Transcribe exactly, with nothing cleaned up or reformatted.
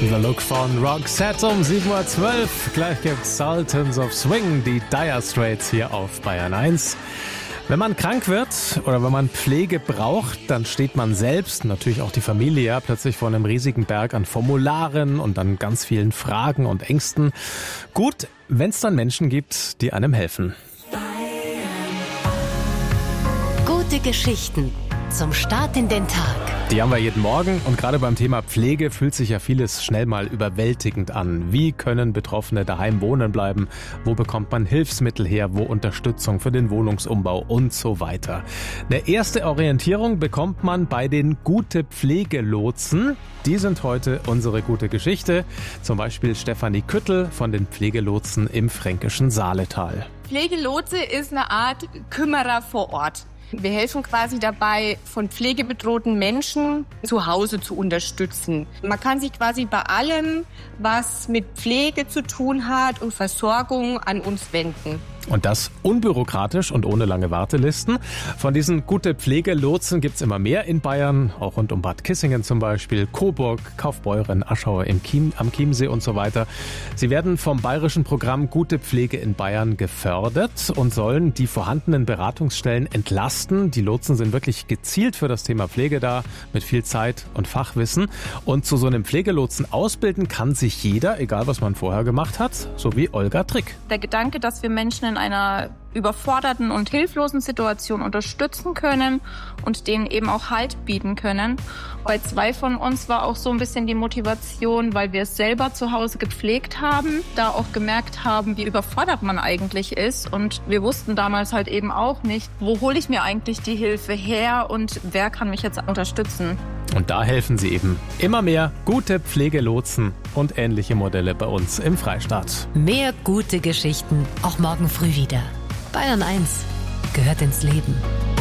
The Look von Roxette um sieben Uhr zwölf. Gleich gibt's Sultans of Swing, die Dire Straits hier auf Bayern eins. Wenn man krank wird oder wenn man Pflege braucht, dann steht man selbst, natürlich auch die Familie, ja, plötzlich vor einem riesigen Berg an Formularen und an ganz vielen Fragen und Ängsten. Gut, wenn es dann Menschen gibt, die einem helfen. Gute Geschichten zum Start in den Tag. Die haben wir jeden Morgen und gerade beim Thema Pflege fühlt sich ja vieles schnell mal überwältigend an. Wie können Betroffene daheim wohnen bleiben? Wo bekommt man Hilfsmittel her? Wo Unterstützung für den Wohnungsumbau und so weiter? Eine erste Orientierung bekommt man bei den Gute-Pflege-Lotsen. Die sind heute unsere gute Geschichte. Zum Beispiel Stefanie Küttel von den Pflegelotsen im fränkischen Saaletal. Pflegelotse ist eine Art Kümmerer vor Ort. Wir helfen quasi dabei, von pflegebedrohten Menschen zu Hause zu unterstützen. Man kann sich quasi bei allem, was mit Pflege zu tun hat und Versorgung, an uns wenden. Und das unbürokratisch und ohne lange Wartelisten. Von diesen Gute-Pflege-Lotsen gibt's immer mehr in Bayern, auch rund um Bad Kissingen zum Beispiel, Coburg, Kaufbeuren, Aschau im Chiem, am Chiemsee und so weiter. Sie werden vom bayerischen Programm Gute Pflege in Bayern gefördert und sollen die vorhandenen Beratungsstellen entlasten. Die Lotsen sind wirklich gezielt für das Thema Pflege da, mit viel Zeit und Fachwissen. Und zu so einem Pflegelotsen ausbilden kann sich jeder, egal was man vorher gemacht hat, so wie Olga Trick. Der Gedanke, dass wir Menschen in einer überforderten und hilflosen Situation unterstützen können und denen eben auch Halt bieten können. Bei zwei von uns war auch so ein bisschen die Motivation, weil wir es selber zu Hause gepflegt haben, da auch gemerkt haben, wie überfordert man eigentlich ist. Und wir wussten damals halt eben auch nicht, wo hole ich mir eigentlich die Hilfe her und wer kann mich jetzt unterstützen. Und da helfen sie eben immer mehr gute Pflegelotsen und ähnliche Modelle bei uns im Freistaat. Mehr gute Geschichten, auch morgen früh wieder. Bayern eins gehört ins Leben.